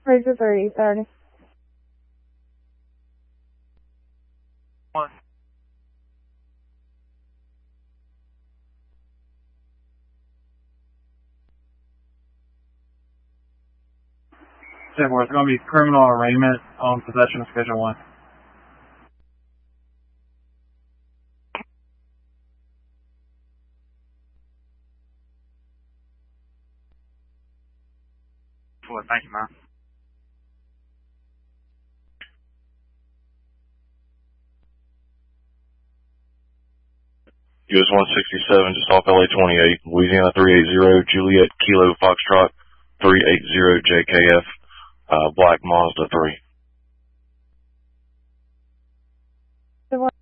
Razor 3030. One. It's going to be criminal arraignment on possession of Schedule 1. Thank you, ma'am. US 167, just off LA 28, Louisiana 380, Juliet Kilo Foxtrot 380 JKF, Black Mazda 3.